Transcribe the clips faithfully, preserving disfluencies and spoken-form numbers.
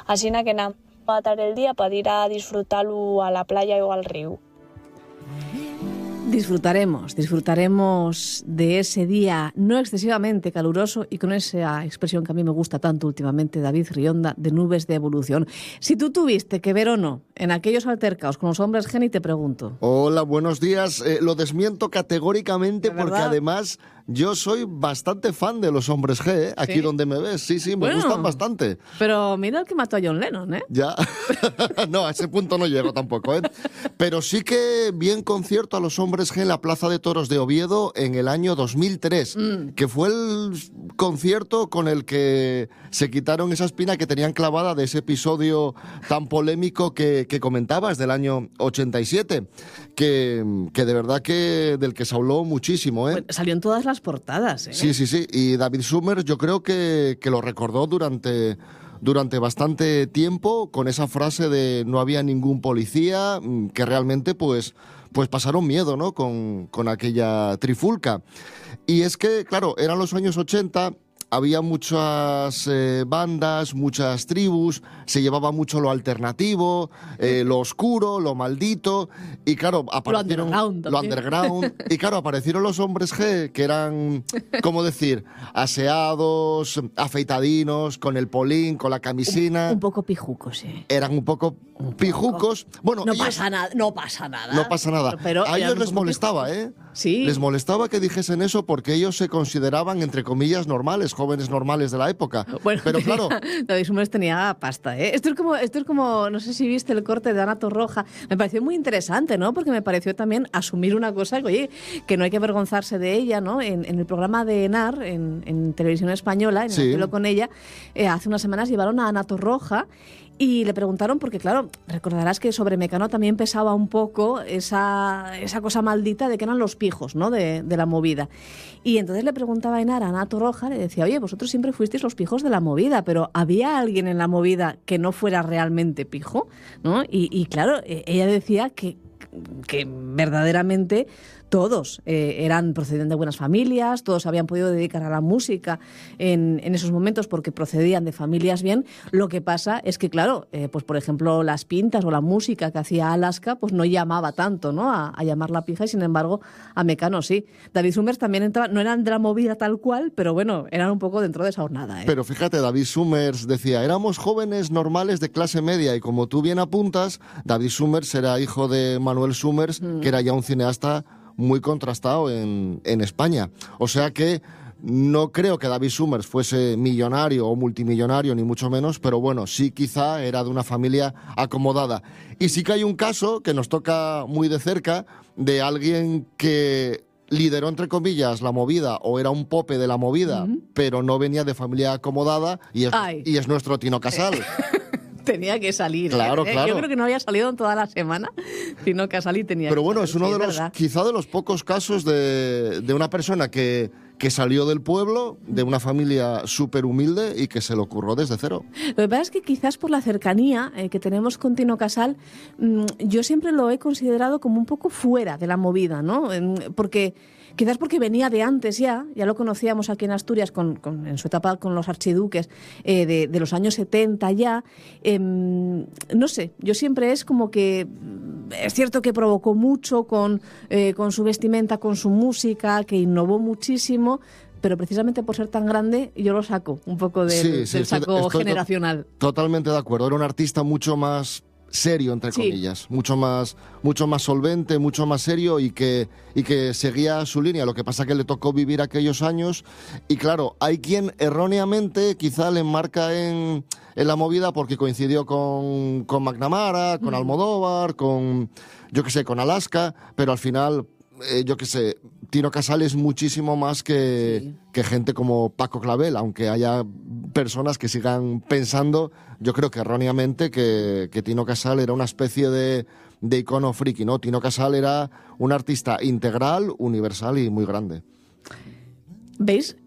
Así que nada, matar el día para ir a disfrutarlo a la playa o al río. Disfrutaremos, disfrutaremos de ese día no excesivamente caluroso y con esa expresión que a mí me gusta tanto últimamente, David Rionda, de nubes de evolución. Si tú tuviste que ver o no en aquellos altercados con los hombres G, te pregunto. Hola, buenos días. Eh, lo desmiento categóricamente porque verdad? además yo soy bastante fan de los hombres G, ¿eh? Aquí ¿Sí? donde me ves. Sí, sí, me Bueno, gustan bastante. Pero mira el que mató a John Lennon, ¿eh? Ya. No, a ese punto no llego tampoco, ¿eh? Pero sí que vi en concierto a los hombres G en la Plaza de Toros de Oviedo en el año dos mil tres, mm. que fue el concierto con el que se quitaron esa espina que tenían clavada de ese episodio tan polémico que, que comentabas del año ochenta y siete, que, que de verdad que del que se habló muchísimo, ¿eh? Pues salió en todas las portadas, ¿eh? Sí, sí, sí. Y David Summers yo creo que, que lo recordó durante... durante bastante tiempo con esa frase de no había ningún policía, que realmente pues, pues pasaron miedo, ¿no? Con, con aquella trifulca. Y es que, claro, eran los años ochenta, había muchas eh, bandas, muchas tribus, se llevaba mucho lo alternativo, eh, lo oscuro, lo maldito, y claro, aparecieron lo underground, lo underground y claro, aparecieron los hombres G, que eran, ¿cómo decir?, aseados, afeitadinos, con el polín, con la camisina. Un, un poco pijucos, sí. Eran un poco un pijucos. Poco. Bueno, no ellos, pasa nada, no pasa nada. No pasa nada. Pero a ellos les molestaba, pijucos. ¿eh? Sí. Les molestaba que dijesen eso porque ellos se consideraban, entre comillas, normales, jóvenes normales de la época. Bueno, pero tenía, claro, David Summers tenía pasta, ¿eh? Esto es como, esto es como, no sé si viste el corte de Ana Torroja. Me pareció muy interesante, ¿no? Porque me pareció también asumir una cosa que, oye, que no hay que avergonzarse de ella, ¿no? En, en el programa de ENAR, en, en Televisión Española, en sí. el Cielo con ella, eh, hace unas semanas llevaron a Ana Torroja. Y le preguntaron, porque claro, recordarás que sobre Mecano también pesaba un poco esa, esa cosa maldita de que eran los pijos, ¿no? De, de la movida. Y entonces le preguntaba a Enara, a Ana Torroja, le decía, oye, vosotros siempre fuisteis los pijos de la movida, pero ¿había alguien en la movida que no fuera realmente pijo? ¿No? Y, y claro, ella decía que, que verdaderamente todos eh, eran, procedían de buenas familias, todos habían podido dedicar a la música en, en esos momentos porque procedían de familias bien. Lo que pasa es que, claro, eh, pues por ejemplo, las pintas o la música que hacía Alaska, pues no llamaba tanto, ¿no? A, a llamarla pija, y sin embargo, a Mecano sí. David Summers también entraba, no eran de la movida tal cual, pero bueno, eran un poco dentro de esa hornada, ¿eh? Pero fíjate, David Summers decía, éramos jóvenes normales de clase media, y como tú bien apuntas, David Summers era hijo de Manuel Summers, mm. que era ya un cineasta muy contrastado en, en España. O sea que no creo que David Summers fuese millonario o multimillonario, ni mucho menos, pero bueno, sí quizá era de una familia acomodada. Y sí que hay un caso que nos toca muy de cerca de alguien que lideró, entre comillas, la movida, o era un pope de la movida, uh-huh. pero no venía de familia acomodada, y es, y es nuestro Tino Casal. Tenía que salir. Claro, ¿eh? claro. Yo creo que no había salido en toda la semana, sino que Casal y tenía Pero que bueno, salir, es uno sí, de es los, verdad. quizá de los pocos casos de, de una persona que, que salió del pueblo, de una familia súper humilde y que se lo curró desde cero. Lo que pasa es que quizás por la cercanía eh, que tenemos con Tino Casal, mmm, yo siempre lo he considerado como un poco fuera de la movida, ¿no? Porque quizás porque venía de antes ya, ya lo conocíamos aquí en Asturias con, con, en su etapa con los archiduques eh, de, de los años setenta ya. Eh, no sé, yo siempre es como que es cierto que provocó mucho con, eh, con su vestimenta, con su música, que innovó muchísimo, pero precisamente por ser tan grande yo lo saco un poco del, sí, sí, del saco estoy generacional. To- totalmente de acuerdo, era un artista mucho más serio, entre sí. comillas, mucho más, mucho más solvente, mucho más serio, y que, y que seguía su línea. Lo que pasa es que le tocó vivir aquellos años, y claro, hay quien erróneamente quizá le enmarca en, en la movida porque coincidió con, con McNamara, con mm. Almodóvar, con, yo qué sé, con Alaska, pero al final, eh, yo qué sé, Tino Casal es muchísimo más que, sí. que gente como Paco Clavel, aunque haya personas que sigan pensando, yo creo que erróneamente, que, que Tino Casal era una especie de, de icono friki, ¿no? Tino Casal era un artista integral, universal y muy grande. ¿Veis?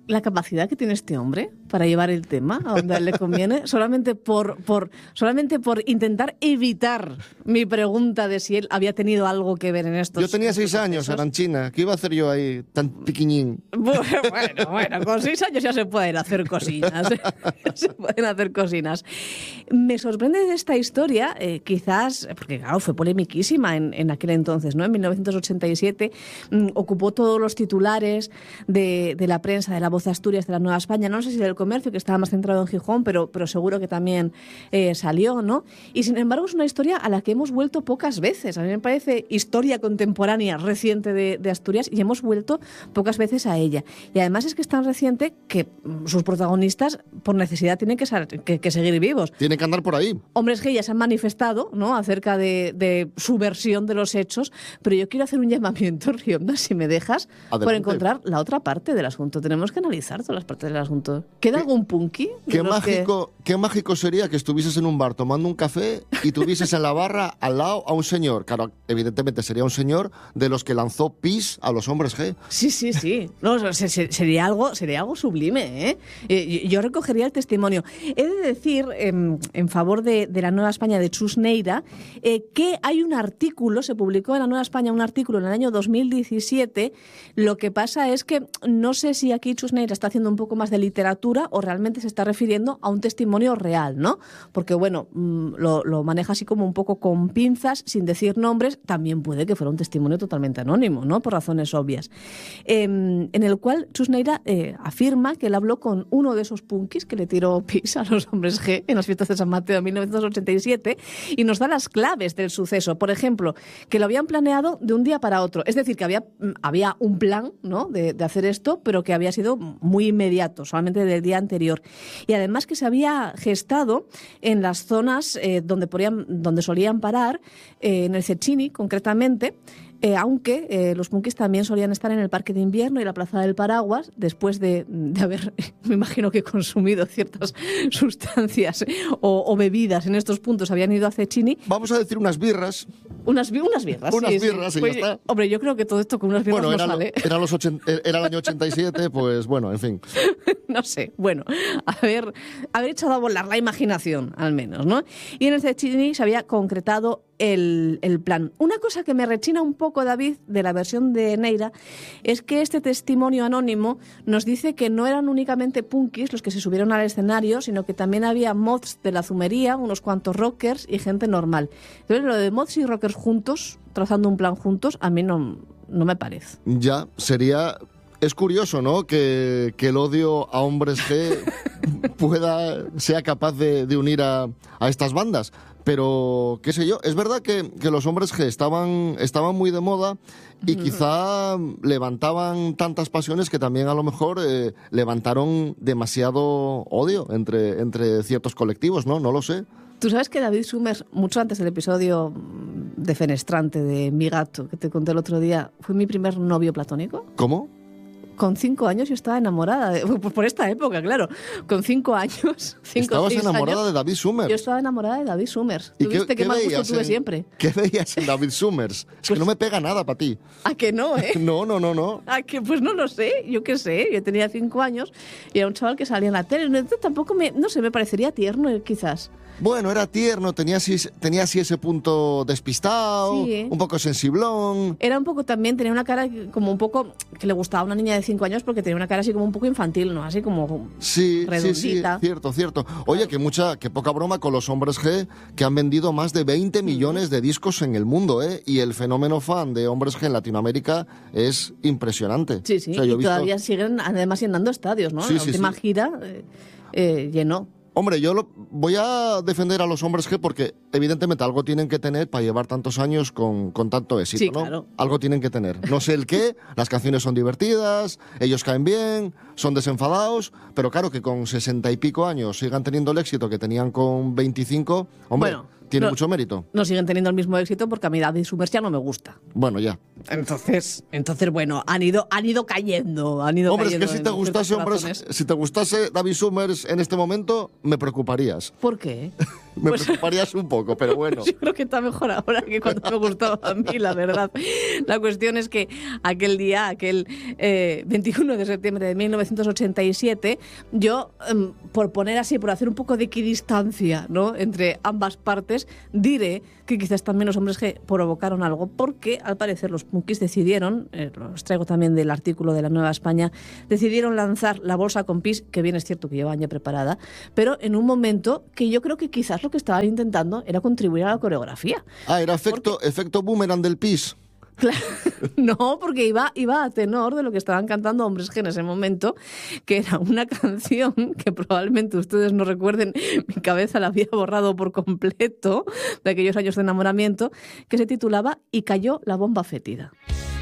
la capacidad que tiene este hombre para llevar el tema a donde a él le conviene, solamente por, por, solamente por intentar evitar mi pregunta de si él había tenido algo que ver en esto. Yo tenía seis años, Aranchina. ¿Qué iba a hacer yo ahí tan piquiñín? Bueno, bueno, bueno, con seis años ya se pueden hacer cosinas. Ya se pueden hacer cosinas. Me sorprende de esta historia, eh, quizás, porque claro, fue polemiquísima en, en aquel entonces, ¿no? En mil novecientos ochenta y siete mmm, ocupó todos los titulares de, de la prensa, de La Voz de Asturias, de la Nueva España, no sé si del Comercio, que estaba más centrado en Gijón, pero, pero seguro que también eh, salió, ¿no? Y sin embargo es una historia a la que hemos vuelto pocas veces. A mí me parece historia contemporánea reciente de, de Asturias y hemos vuelto pocas veces a ella. Y además es que es tan reciente que sus protagonistas, por necesidad, tienen que, que, que seguir vivos. Tienen que andar por ahí. Hombres que ya se han manifestado, ¿no?, acerca de, de su versión de los hechos, pero yo quiero hacer un llamamiento, Rionda, si me dejas, Adelante. por encontrar la otra parte del asunto. Tenemos que analizar todas las partes del asunto. ¿Queda algún punky? Qué mágico, que... qué mágico sería que estuvieses en un bar tomando un café y tuvieses en la barra al lado a un señor. Claro, evidentemente sería un señor de los que lanzó pis a los hombres G. Sí, sí, sí. No, sería algo, sería algo sublime, ¿eh? Yo recogería el testimonio. He de decir, en, en favor de, de la Nueva España de Chus Neira, eh, que hay un artículo, se publicó en la Nueva España un artículo en el año dos mil diecisiete. Lo que pasa es que no sé si aquí Chus Neira está haciendo un poco más de literatura o realmente se está refiriendo a un testimonio real, ¿no? Porque, bueno, lo, lo maneja así como un poco con pinzas, sin decir nombres. También puede que fuera un testimonio totalmente anónimo, ¿no?, por razones obvias. Eh, en el cual Chus Neira eh, afirma que él habló con uno de esos punkis que le tiró pis a los hombres G en las fiestas de San Mateo de mil novecientos ochenta y siete y nos da las claves del suceso. Por ejemplo, que lo habían planeado de un día para otro. Es decir, que había, había un plan, ¿no?, de, de hacer esto, pero que había sido muy inmediato, solamente del día anterior. Y además que se había gestado en las zonas eh, donde, podían, donde solían parar, eh, en el Cecchini concretamente, Eh, aunque eh, los punkis también solían estar en el Parque de Invierno y la Plaza del Paraguas, después de, de haber, me imagino que consumido ciertas sustancias o, o bebidas en estos puntos, habían ido a Cecchini. Vamos a decir unas birras. Unas, unas birras, Unas sí, birras sí. y Pues, ya está. Hombre, yo creo que todo esto con unas birras Bueno, no era, sale. lo, era, los ochen, era el año ochenta y siete, pues bueno, en fin. No sé, bueno, haber, haber echado a volar la imaginación, al menos, ¿no? Y en el Cecchini se había concretado el, el plan. Una cosa que me rechina un poco, David, de la versión de Neira, es que este testimonio anónimo nos dice que no eran únicamente punkis los que se subieron al escenario, sino que también había mods de la zumería, unos cuantos rockers y gente normal. Entonces, lo de mods y rockers juntos, trazando un plan juntos, a mí no, no me parece. Ya, sería... Es curioso, ¿no?, que, que el odio a hombres G pueda, sea capaz de, de unir a, a estas bandas. Pero, qué sé yo, es verdad que, que los hombres G estaban, estaban muy de moda y quizá levantaban tantas pasiones que también a lo mejor eh, levantaron demasiado odio entre, entre ciertos colectivos, ¿no? No lo sé. Tú sabes que David Summers, mucho antes del episodio defenestrante de Mi Gato, que te conté el otro día, fue mi primer novio platónico. ¿Cómo? Con cinco años yo estaba enamorada, de, por esta época, claro. Con cinco años. Cinco, Estabas seis enamorada años, de David Summers. Yo estaba enamorada de David Summers. ¿Y ¿Tú qué, viste qué qué mal gusto tuve en, siempre? ¿Qué veías en David Summers? Es Pues, que no me pega nada para ti. ¿A que no, eh? No, no, no, no. ¿A que? Pues no lo sé, yo qué sé. Yo tenía cinco años y era un chaval que salía en la tele. Entonces, tampoco me, no sé, me parecería tierno, quizás. Bueno, era tierno, tenía así, tenía así ese punto despistado, Sí, ¿eh? un poco sensiblón. Era un poco también, tenía una cara como un poco que le gustaba a una niña de cinco años porque tenía una cara así como un poco infantil, ¿no? Así como Sí, sí, sí, redondita. cierto, cierto. Oye, que mucha, que poca broma con los hombres G, que han vendido más de veinte millones de discos en el mundo, ¿eh? Y el fenómeno fan de hombres G en Latinoamérica es impresionante. Sí, sí, O sea, yo he y visto- todavía siguen además llenando estadios, ¿no? Sí, La sí, última sí. gira eh, eh, llenó. Hombre, yo lo, voy a defender a los hombres G porque evidentemente algo tienen que tener para llevar tantos años con, con tanto éxito, Sí, ¿no? claro. Algo tienen que tener. No sé el qué, las canciones son divertidas, ellos caen bien, son desenfadados, pero claro que con sesenta y pico años sigan teniendo el éxito que tenían con veinticinco, hombre, Bueno, tiene no- mucho mérito. No siguen teniendo el mismo éxito porque a mí David Summers ya no me gusta. Bueno, ya. Entonces, entonces bueno, han ido, han ido cayendo, han ido Hombre, es cayendo. que si te en gustase, ciertos hombres, corazones. si te gustase David Summers en este momento, me preocuparías. ¿Por qué? Me Pues- preocuparías un poco, pero bueno. Yo creo que está mejor ahora que cuando me gustaba a mí, la verdad. La cuestión es que aquel día, aquel eh, veintiuno de septiembre de mil novecientos ochenta y siete, yo, em, por poner así, por hacer un poco de equidistancia, ¿no?, entre ambas partes, diré que quizás también los hombres G provocaron algo, porque al parecer los punkis decidieron, eh, los traigo también del artículo de La Nueva España, decidieron lanzar la bolsa con pis, que bien es cierto que llevaban ya preparada, pero en un momento que yo creo que quizás lo que estaban intentando era contribuir a la coreografía. Ah, era efecto, efecto boomerang del pis. Claro, no, porque iba, iba a tenor de lo que estaban cantando Hombres G en ese momento, que era una canción que probablemente ustedes no recuerden, mi cabeza la había borrado por completo, de aquellos años de enamoramiento, que se titulaba Y cayó la bomba fétida.